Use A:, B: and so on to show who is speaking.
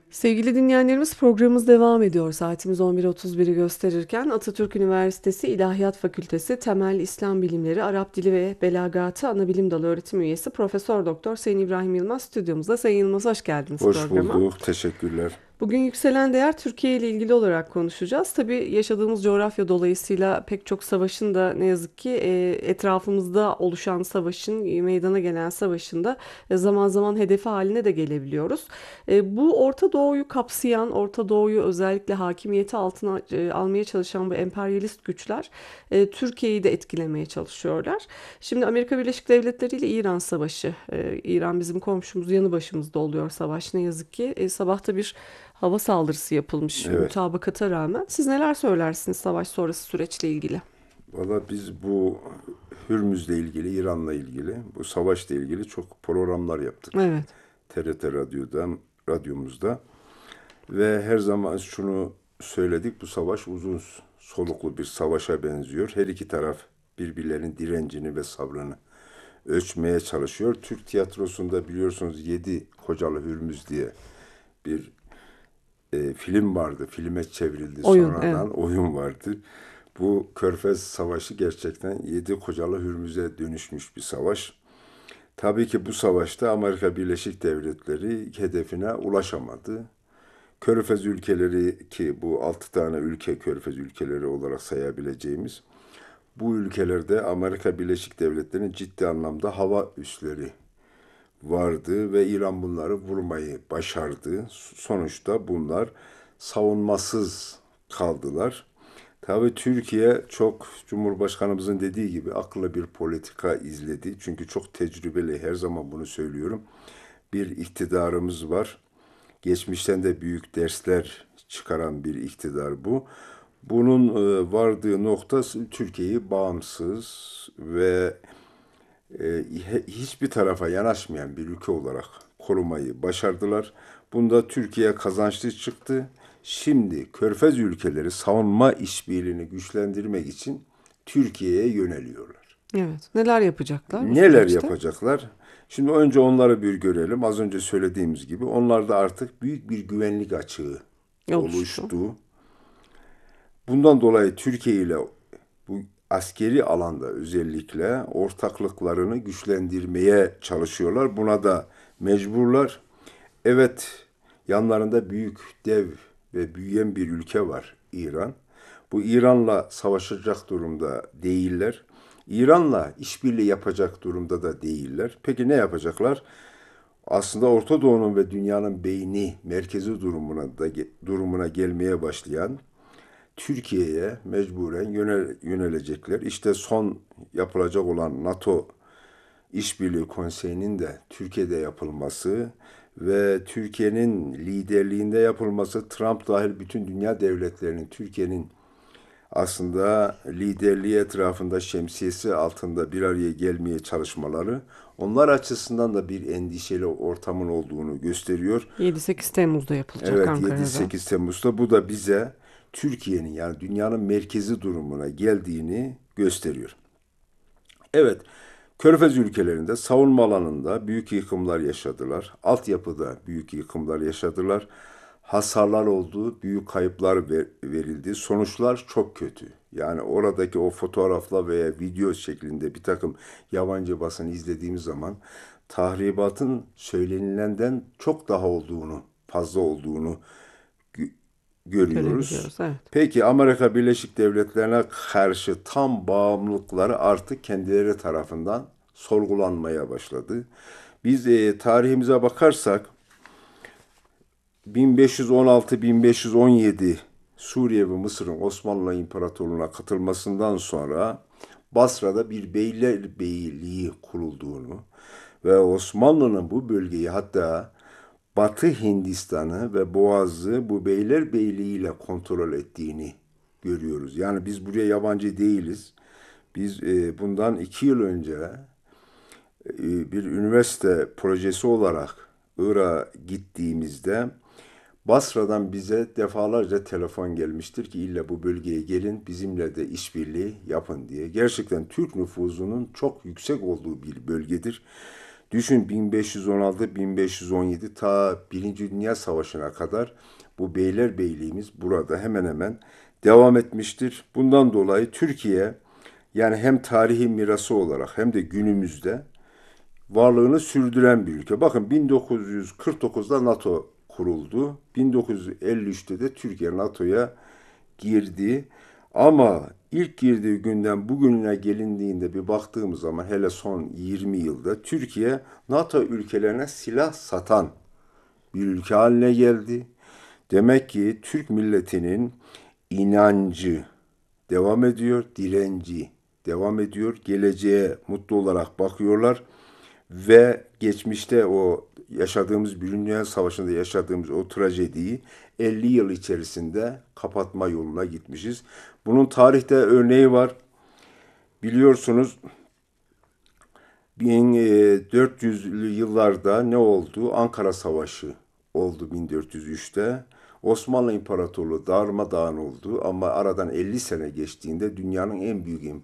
A: Sevgili dinleyenlerimiz programımız devam ediyor. Saatimiz 11.31'i gösterirken Atatürk Üniversitesi İlahiyat Fakültesi Temel İslam Bilimleri Arap Dili ve Belagatı Anabilim Dalı öğretim üyesi Profesör Doktor Sayın İbrahim Yılmaz stüdyomuzda. Sayın Yılmaz hoş geldiniz
B: Hoş
A: programa.
B: bulduk. Teşekkürler.
A: Bugün yükselen değer Türkiye ile ilgili olarak konuşacağız. Tabii yaşadığımız coğrafya dolayısıyla pek çok savaşın da ne yazık ki etrafımızda oluşan savaşın, meydana gelen savaşın da zaman zaman hedefi haline de gelebiliyoruz. Bu Orta Doğu'yu kapsayan, Orta Doğu'yu özellikle hakimiyeti altına almaya çalışan bu emperyalist güçler Türkiye'yi de etkilemeye çalışıyorlar. Şimdi Amerika Birleşik Devletleri ile İran Savaşı. İran bizim komşumuz, yanı başımızda oluyor savaş ne yazık ki. Sabahta bir hava saldırısı yapılmış
B: Evet.
A: mutabakata rağmen. Siz neler söylersiniz savaş sonrası süreçle ilgili?
B: Valla biz bu Hürmüz'le ilgili, İran'la ilgili, bu savaşla ilgili çok programlar yaptık.
A: Evet,
B: TRT radyomuzda ve her zaman şunu söyledik. Bu savaş uzun soluklu bir savaşa benziyor. Her iki taraf birbirlerinin direncini ve sabrını ölçmeye çalışıyor. Türk tiyatrosunda biliyorsunuz Yedi Kocalı Hürmüz diye bir film vardı. Filme çevrildi.
A: oyun, evet.
B: Sonradan oyun vardı. Bu Körfez Savaşı gerçekten Yedi Kocalı Hürmüz'e dönüşmüş bir savaş. Tabii ki bu savaşta Amerika Birleşik Devletleri hedefine ulaşamadı. Körfez ülkeleri ki bu 6 tane ülke Körfez ülkeleri olarak sayabileceğimiz bu ülkelerde Amerika Birleşik Devletleri'nin ciddi anlamda hava üsleri vardı ve İran bunları vurmayı başardı. Sonuçta bunlar savunmasız kaldılar. Tabii Türkiye çok Cumhurbaşkanımızın dediği gibi akıllı bir politika izledi. Çünkü çok tecrübeli, her zaman bunu söylüyorum. Bir iktidarımız var. Geçmişten de büyük dersler çıkaran bir iktidar bu. Bunun vardığı nokta Türkiye'yi bağımsız ve hiçbir tarafa yanaşmayan bir ülke olarak korumayı başardılar. Bunda Türkiye kazançlı çıktı. Şimdi Körfez ülkeleri savunma işbirliğini güçlendirmek için Türkiye'ye yöneliyorlar.
A: Evet. Neler yapacaklar bu
B: Neler
A: süreçte?
B: yapacaklar? Şimdi önce onları bir görelim. Az önce söylediğimiz gibi onlarda artık büyük bir güvenlik açığı
A: Oluştu.
B: oluştu. Bundan dolayı Türkiye ile bu askeri alanda özellikle ortaklıklarını güçlendirmeye çalışıyorlar. Buna da mecburlar. Evet, yanlarında büyük, dev ve büyüyen bir ülke var, İran. Bu İran'la savaşacak durumda değiller. İran'la işbirliği yapacak durumda da değiller. Peki ne yapacaklar? Aslında Orta Doğu'nun ve dünyanın beyni, merkezi durumuna gelmeye başlayan Türkiye'ye mecburen yönelecekler. İşte son yapılacak olan NATO İşbirliği Konseyi'nin de Türkiye'de yapılması ve Türkiye'nin liderliğinde yapılması, Trump dahil bütün dünya devletlerinin Türkiye'nin aslında liderliği etrafında şemsiyesi altında bir araya gelmeye çalışmaları onlar açısından da bir endişeli ortamın olduğunu gösteriyor.
A: 7-8 Temmuz'da yapılacak
B: Evet,
A: Ankara'da.
B: 7-8 Temmuz'da bu da bize Türkiye'nin yani dünyanın merkezi durumuna geldiğini gösteriyor. Evet, Körfez ülkelerinde savunma alanında büyük yıkımlar yaşadılar. Altyapıda büyük yıkımlar yaşadılar. Hasarlar oldu, büyük kayıplar verildi. Sonuçlar çok kötü. Yani oradaki o fotoğrafla veya video şeklinde bir takım yabancı basın izlediğimiz zaman tahribatın söylenilenden çok daha olduğunu, fazla olduğunu görüyoruz.
A: Görebiliyoruz, evet.
B: Peki Amerika Birleşik Devletleri'ne karşı tam bağımlılıkları artık kendileri tarafından sorgulanmaya başladı. Biz tarihimize bakarsak 1516-1517 Suriye ve Mısır'ın Osmanlı İmparatorluğu'na katılmasından sonra Basra'da bir beylerbeyliği kurulduğunu ve Osmanlı'nın bu bölgeyi hatta Batı Hindistan'ı ve Boğaz'ı bu beylerbeyliği ile kontrol ettiğini görüyoruz. Yani biz buraya yabancı değiliz. Biz bundan 2 yıl önce bir üniversite projesi olarak Irak'a gittiğimizde Basra'dan bize defalarca telefon gelmiştir ki illa bu bölgeye gelin bizimle de işbirliği yapın diye. Gerçekten Türk nüfusunun çok yüksek olduğu bir bölgedir. Düşün 1516-1517 ta Birinci Dünya Savaşı'na kadar bu beylerbeyliğimiz burada hemen hemen devam etmiştir. Bundan dolayı Türkiye yani hem tarihi mirası olarak hem de günümüzde varlığını sürdüren bir ülke. Bakın 1949'da NATO kuruldu. 1953'te de Türkiye NATO'ya girdi. Ama ilk girdiği günden bugüne gelindiğinde bir baktığımız zaman hele son 20 yılda Türkiye NATO ülkelerine silah satan bir ülke haline geldi. Demek ki Türk milletinin inancı devam ediyor, direnci devam ediyor. Geleceğe mutlu olarak bakıyorlar ve geçmişte o yaşadığımız Birinci Dünya Savaşı'nda yaşadığımız o trajediyi 50 yıl içerisinde kapatma yoluna gitmişiz. Bunun tarihte örneği var. Biliyorsunuz 1400'lü yıllarda ne oldu? Ankara Savaşı oldu 1403'te. Osmanlı İmparatorluğu darmadağın oldu ama aradan 50 sene geçtiğinde dünyanın en büyük